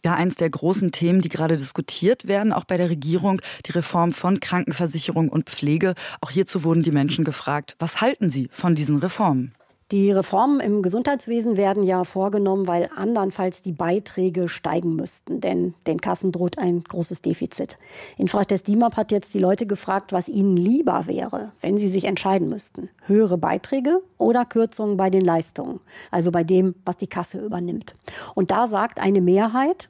Ja, eins der großen Themen, die gerade diskutiert werden, auch bei der Regierung, die Reform von Krankenversicherung und Pflege. Auch hierzu wurden die Menschen gefragt, was halten sie von diesen Reformen? Die Reformen im Gesundheitswesen werden ja vorgenommen, weil andernfalls die Beiträge steigen müssten. Denn den Kassen droht ein großes Defizit. Infratest DIMAP hat jetzt die Leute gefragt, was ihnen lieber wäre, wenn sie sich entscheiden müssten. Höhere Beiträge oder Kürzungen bei den Leistungen, also bei dem, was die Kasse übernimmt. Und da sagt eine Mehrheit,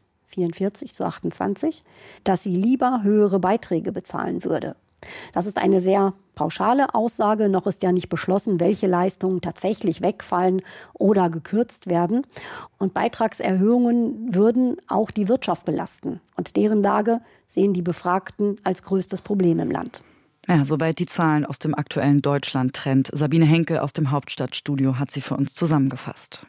44:28, dass sie lieber höhere Beiträge bezahlen würde. Das ist eine sehr pauschale Aussage. Noch ist ja nicht beschlossen, welche Leistungen tatsächlich wegfallen oder gekürzt werden. Und Beitragserhöhungen würden auch die Wirtschaft belasten. Und deren Lage sehen die Befragten als größtes Problem im Land. Ja, soweit die Zahlen aus dem aktuellen Deutschland-Trend. Sabine Henkel aus dem Hauptstadtstudio hat sie für uns zusammengefasst.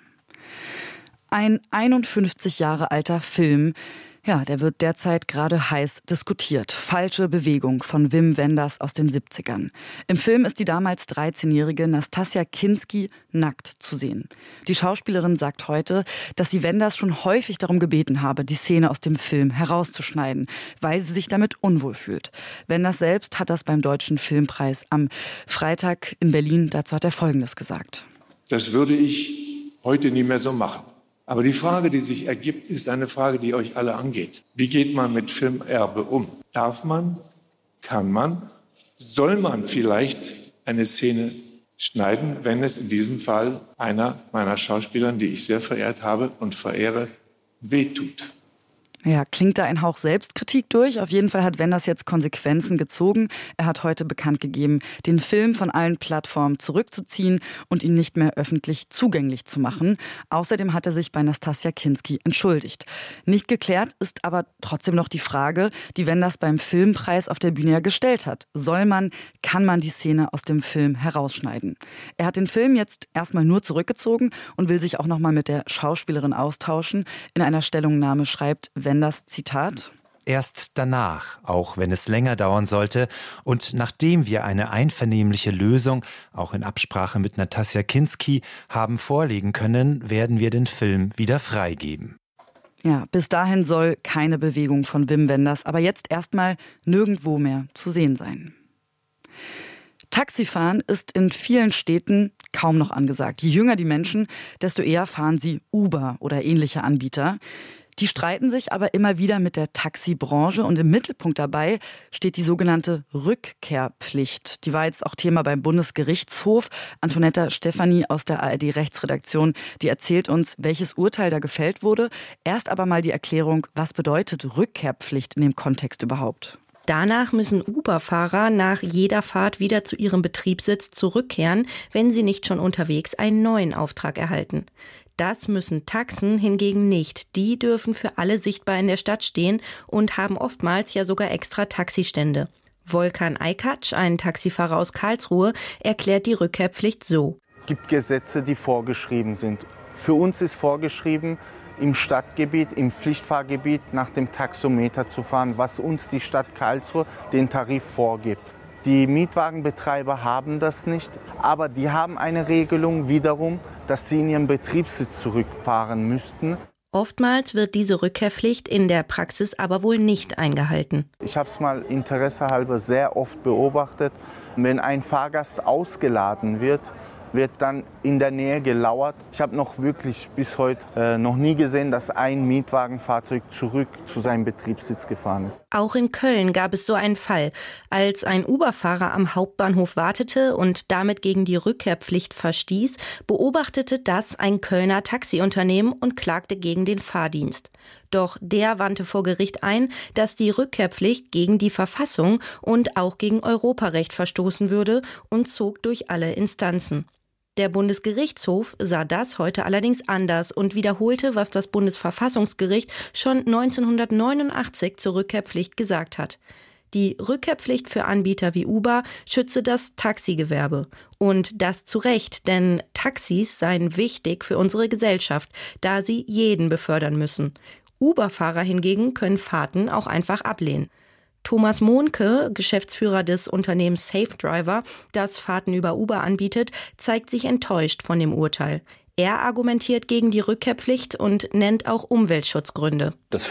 Ein 51 Jahre alter Film, ja, der wird derzeit gerade heiß diskutiert. Falsche Bewegung von Wim Wenders aus den 70ern. Im Film ist die damals 13-jährige Nastassja Kinski nackt zu sehen. Die Schauspielerin sagt heute, dass sie Wenders schon häufig darum gebeten habe, die Szene aus dem Film herauszuschneiden, weil sie sich damit unwohl fühlt. Wenders selbst hat das beim Deutschen Filmpreis am Freitag in Berlin, dazu hat er Folgendes gesagt. Das würde ich heute nie mehr so machen. Aber die Frage, die sich ergibt, ist eine Frage, die euch alle angeht. Wie geht man mit Filmerbe um? Darf man, kann man, soll man vielleicht eine Szene schneiden, wenn es in diesem Fall einer meiner Schauspielern, die ich sehr verehrt habe und verehre, wehtut? Ja, klingt da ein Hauch Selbstkritik durch? Auf jeden Fall hat Wenders jetzt Konsequenzen gezogen. Er hat heute bekannt gegeben, den Film von allen Plattformen zurückzuziehen und ihn nicht mehr öffentlich zugänglich zu machen. Außerdem hat er sich bei Nastassja Kinski entschuldigt. Nicht geklärt ist aber trotzdem noch die Frage, die Wenders beim Filmpreis auf der Bühne ja gestellt hat. Kann man die Szene aus dem Film herausschneiden? Er hat den Film jetzt erstmal nur zurückgezogen und will sich auch nochmal mit der Schauspielerin austauschen. In einer Stellungnahme schreibt Wenders, Zitat: Erst danach, auch wenn es länger dauern sollte und nachdem wir eine einvernehmliche Lösung, auch in Absprache mit Nastassja Kinski, haben vorlegen können, werden wir den Film wieder freigeben. Ja, bis dahin soll keine Bewegung von Wim Wenders, aber jetzt erstmal nirgendwo mehr zu sehen sein. Taxifahren ist in vielen Städten kaum noch angesagt. Je jünger die Menschen, desto eher fahren sie Uber oder ähnliche Anbieter. Die streiten sich aber immer wieder mit der Taxibranche und im Mittelpunkt dabei steht die sogenannte Rückkehrpflicht. Die war jetzt auch Thema beim Bundesgerichtshof. Antonetta Stefani aus der ARD-Rechtsredaktion, die erzählt uns, welches Urteil da gefällt wurde. Erst aber mal die Erklärung, was bedeutet Rückkehrpflicht in dem Kontext überhaupt? Danach müssen Uber-Fahrer nach jeder Fahrt wieder zu ihrem Betriebssitz zurückkehren, wenn sie nicht schon unterwegs einen neuen Auftrag erhalten. Das müssen Taxen hingegen nicht. Die dürfen für alle sichtbar in der Stadt stehen und haben oftmals ja sogar extra Taxistände. Volkan Aykac, ein Taxifahrer aus Karlsruhe, erklärt die Rückkehrpflicht so. Es gibt Gesetze, die vorgeschrieben sind. Für uns ist vorgeschrieben, im Stadtgebiet, im Pflichtfahrgebiet nach dem Taxometer zu fahren, was uns die Stadt Karlsruhe den Tarif vorgibt. Die Mietwagenbetreiber haben das nicht, aber die haben eine Regelung wiederum, dass sie in ihren Betriebssitz zurückfahren müssten. Oftmals wird diese Rückkehrpflicht in der Praxis aber wohl nicht eingehalten. Ich habe es mal interessehalber sehr oft beobachtet. Wenn ein Fahrgast ausgeladen wird dann in der Nähe gelauert. Ich habe noch wirklich bis heute noch nie gesehen, dass ein Mietwagenfahrzeug zurück zu seinem Betriebssitz gefahren ist. Auch in Köln gab es so einen Fall. Als ein Uber-Fahrer am Hauptbahnhof wartete und damit gegen die Rückkehrpflicht verstieß, beobachtete das ein Kölner Taxiunternehmen und klagte gegen den Fahrdienst. Doch der wandte vor Gericht ein, dass die Rückkehrpflicht gegen die Verfassung und auch gegen Europarecht verstoßen würde und zog durch alle Instanzen. Der Bundesgerichtshof sah das heute allerdings anders und wiederholte, was das Bundesverfassungsgericht schon 1989 zur Rückkehrpflicht gesagt hat. Die Rückkehrpflicht für Anbieter wie Uber schütze das Taxigewerbe. Und das zu Recht, denn Taxis seien wichtig für unsere Gesellschaft, da sie jeden befördern müssen. Uber-Fahrer hingegen können Fahrten auch einfach ablehnen. Thomas Mohnke, Geschäftsführer des Unternehmens Safe Driver, das Fahrten über Uber anbietet, zeigt sich enttäuscht von dem Urteil. Er argumentiert gegen die Rückkehrpflicht und nennt auch Umweltschutzgründe. Das